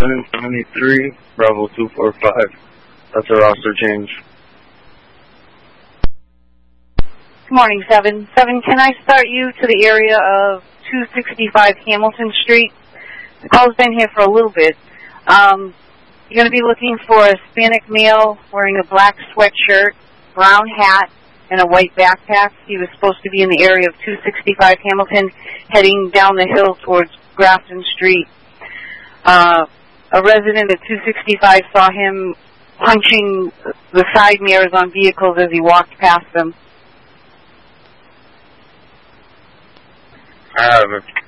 773, Bravo 245. That's a roster change. Good morning, 7. 7, can I start you to the area of 265 Hamilton Street? The call's been here for a little bit. You're going to be looking for a Hispanic male wearing a black sweatshirt, brown hat, and a white backpack. He was supposed to be in the area of 265 Hamilton, heading down the hill towards Grafton Street. A resident at 265 saw him punching the side mirrors on vehicles as he walked past them. I have it.